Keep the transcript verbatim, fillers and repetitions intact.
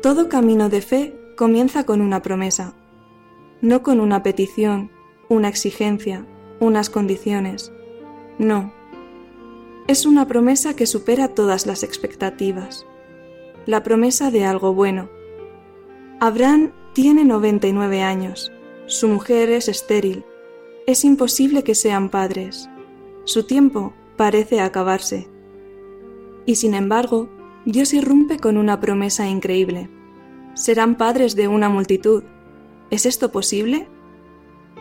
Todo camino de fe comienza con una promesa, no con una petición, una exigencia, unas condiciones. No. Es una promesa que supera todas las expectativas. La promesa de algo bueno. Abraham tiene noventa y nueve años. Su mujer es estéril. Es imposible que sean padres. Su tiempo parece acabarse. Y sin embargo, Dios irrumpe con una promesa increíble. Serán padres de una multitud. ¿Es esto posible?